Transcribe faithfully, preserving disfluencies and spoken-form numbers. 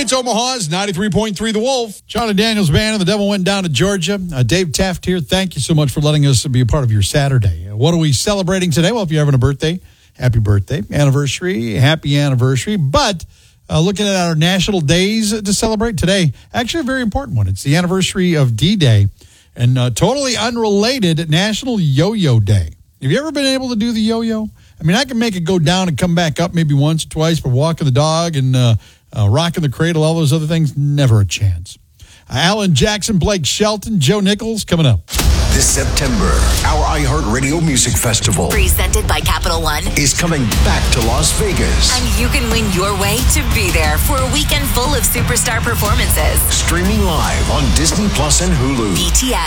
It's Omaha's ninety-three point three The Wolf. Charlie Daniels Band and the Devil Went Down to Georgia. Uh, Dave Taft here. Thank you so much for letting us be a part of your Saturday. Uh, what are we celebrating today? Well, if you're having a birthday, happy birthday. Anniversary, happy anniversary. But uh, looking at our national days to celebrate today, actually a very important one. It's the anniversary of D-Day and uh, totally unrelated, National Yo-Yo Day. Have you ever been able to do the yo-yo? I mean, I can make it go down and come back up maybe once or twice, but walking the dog and uh, uh, rocking the cradle, all those other things, never a chance. Uh, Alan Jackson, Blake Shelton, Joe Nichols coming up. This September, our iHeartRadio Music Festival, presented by Capital One, is coming back to Las Vegas. And you can win your way to be there for a weekend full of superstar performances. Streaming live on Disney Plus and Hulu. B T S.